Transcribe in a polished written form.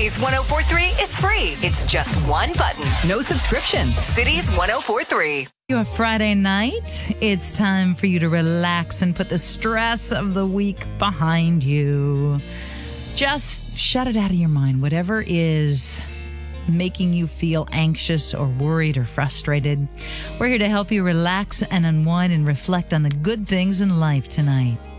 Cities 1043 is free. It's just one button. No subscription. Cities 1043. A Friday night, it's time for you to relax and put the stress of the week behind you. Just shut it out of your mind. Whatever is making you feel anxious or worried or frustrated, we're here to help you relax and unwind and reflect on the good things in life tonight.